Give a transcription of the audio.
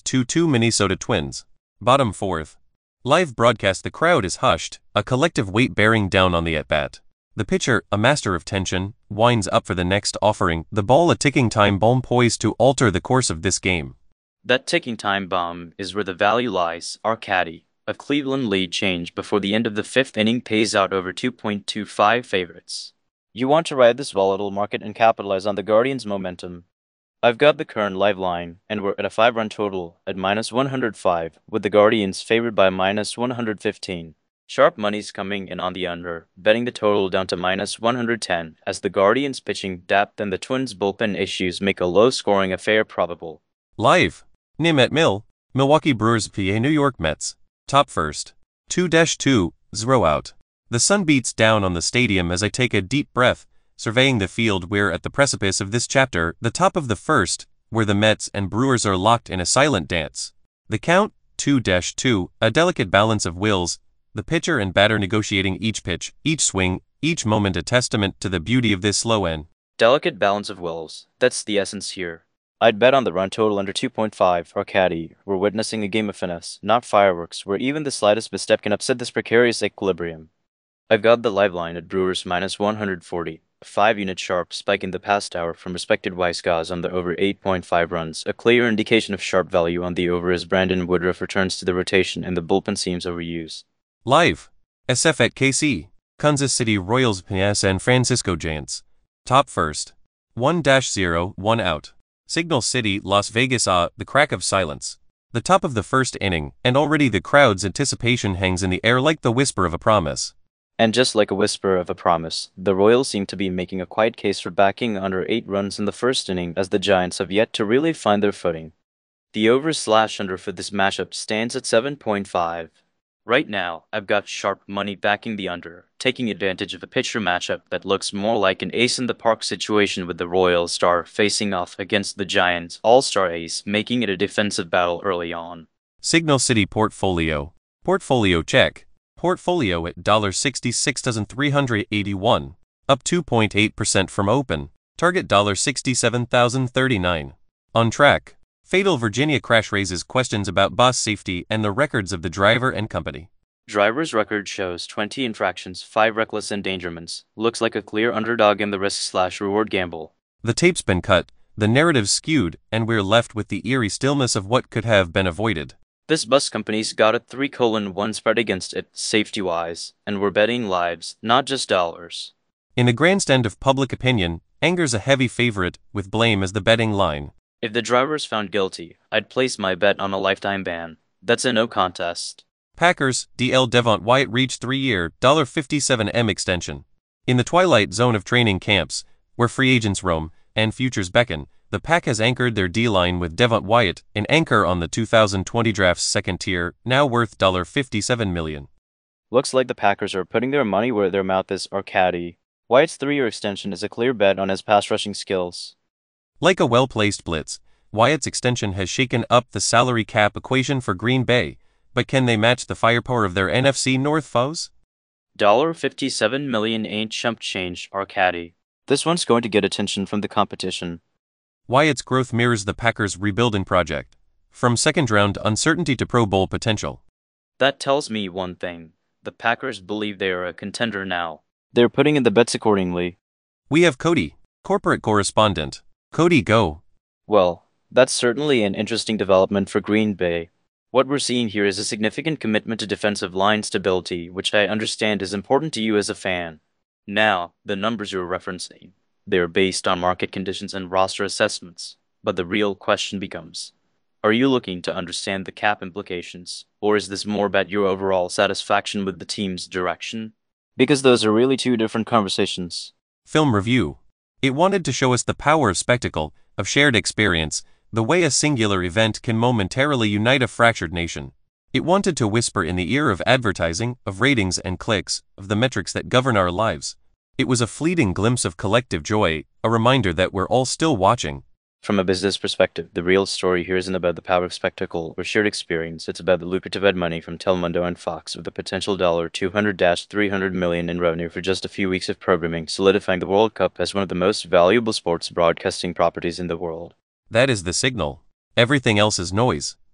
2-2 Minnesota Twins. Bottom fourth. Live broadcast. The crowd is hushed, a collective weight bearing down on the at-bat. The pitcher, a master of tension, winds up for the next offering, the ball a ticking time bomb poised to alter the course of this game. That ticking time bomb is where the value lies. Our caddy, a Cleveland lead change before the end of the fifth inning pays out over 2.25 favorites. You want to ride this volatile market and capitalize on the Guardians' momentum. I've got the current live line, and we're at a 5-run total at -105, with the Guardians favored by -115. Sharp money's coming in on the under, betting the total down to -110, as the Guardians' pitching depth and the Twins' bullpen issues make a low-scoring affair probable. Live. Nim at Mill. Milwaukee Brewers PA New York Mets. Top first. 2-2, 0 out. The sun beats down on the stadium as I take a deep breath, surveying the field. We're at the precipice of this chapter, the top of the first, where the Mets and Brewers are locked in a silent dance. The count, 2-2, a delicate balance of wills, the pitcher and batter negotiating each pitch, each swing, each moment, a testament to the beauty of this slow end. Delicate balance of wills, that's the essence here. I'd bet on the run total under 2.5, our caddy. We're witnessing a game of finesse, not fireworks, where even the slightest misstep can upset this precarious equilibrium. I've got the live line at Brewers -140, a 5-unit sharp spike in the past hour from respected Wiseguys on the over 8.5 runs, a clear indication of sharp value on the over as Brandon Woodruff returns to the rotation and the bullpen seems overused. Live. SF at KC. Kansas City Royals vs San Francisco Giants. Top first. 1-0, 1 out. Signal City, Las Vegas. The crack of silence. The top of the first inning, and already the crowd's anticipation hangs in the air like the whisper of a promise. And just like a whisper of a promise, the Royals seem to be making a quiet case for backing under 8 runs in the first inning, as the Giants have yet to really find their footing. The over/under for this matchup stands at 7.5. Right now, I've got sharp money backing the under, taking advantage of a pitcher matchup that looks more like an ace-in-the-park situation, with the Royal star facing off against the Giants' all-star ace, making it a defensive battle early on. Signal City portfolio. Portfolio check. Portfolio at $66,381, up 2.8% from open. Target $67,039. On track. Fatal Virginia crash raises questions about bus safety and the records of the driver and company. Driver's record shows 20 infractions, 5 reckless endangerments. Looks like a clear underdog in the risk/reward gamble. The tape's been cut, the narrative skewed, and we're left with the eerie stillness of what could have been avoided. This bus company's got a 3:1 spread against it, safety-wise, and we're betting lives, not just dollars. In the grandstand of public opinion, anger's a heavy favorite, with blame as the betting line. If the driver's found guilty, I'd place my bet on a lifetime ban. That's a no contest. Packers, DL Devont Wyatt reached 3-year, $57M extension. In the twilight zone of training camps, where free agents roam, and futures beckon, the Pack has anchored their D-line with Devont Wyatt, an anchor on the 2020 draft's second tier, now worth $57 million. Looks like the Packers are putting their money where their mouth is, our caddy. Wyatt's 3-year extension is a clear bet on his pass rushing skills. Like a well-placed blitz, Wyatt's extension has shaken up the salary cap equation for Green Bay, but can they match the firepower of their NFC North foes? $57 million ain't chump change, our caddy. This one's going to get attention from the competition. Wyatt's growth mirrors the Packers' rebuilding project, from second-round uncertainty to Pro Bowl potential. That tells me one thing. The Packers believe they are a contender now. They're putting in the bets accordingly. We have Cody, corporate correspondent. Cody, go. Well, that's certainly an interesting development for Green Bay. What we're seeing here is a significant commitment to defensive line stability, which I understand is important to you as a fan. Now, the numbers you're referencing. They're based on market conditions and roster assessments, but the real question becomes, are you looking to understand the cap implications, or is this more about your overall satisfaction with the team's direction? Because those are really two different conversations. Film review. It wanted to show us the power of spectacle, of shared experience, the way a singular event can momentarily unite a fractured nation. It wanted to whisper in the ear of advertising, of ratings and clicks, of the metrics that govern our lives. It was a fleeting glimpse of collective joy, a reminder that we're all still watching. From a business perspective, the real story here isn't about the power of spectacle or shared experience. It's about the lucrative ad money from Telemundo and Fox, with the potential $200-300 million in revenue for just a few weeks of programming, solidifying the World Cup as one of the most valuable sports broadcasting properties in the world. That is the signal. Everything else is noise.